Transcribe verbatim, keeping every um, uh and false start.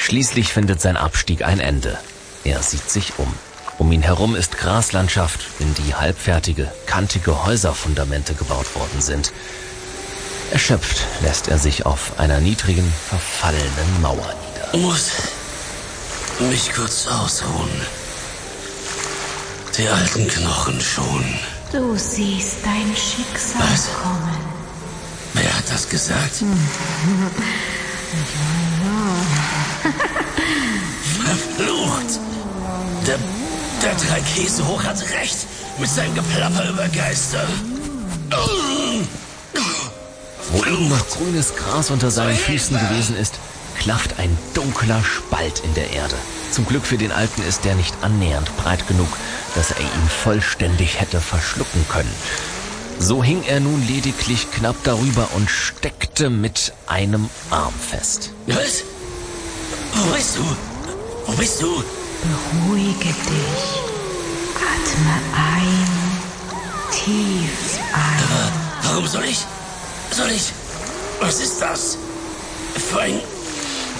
Schließlich findet sein Abstieg ein Ende. Er sieht sich um. Um ihn herum ist Graslandschaft, in die halbfertige, kantige Häuserfundamente gebaut worden sind. Erschöpft lässt er sich auf einer niedrigen, verfallenen Mauer nieder. Ich muss mich kurz ausruhen. Die alten Knochen schon. Du siehst dein Schicksal Was? kommen. Wer hat das gesagt? Verflucht! Der, der Dreikäsehoch hat recht mit seinem Geplapper über Geister. Wo eben noch grünes Gras unter seinen Füßen gewesen ist, klafft ein dunkler Spalt in der Erde. Zum Glück für den Alten ist der nicht annähernd breit genug, dass er ihn vollständig hätte verschlucken können. So hing er nun lediglich knapp darüber und steckte mit einem Arm fest. Was? Wo bist du? Wo bist du? Beruhige dich. Atme ein. Tief ein. Warum soll ich? Soll ich? Was ist das? Für ein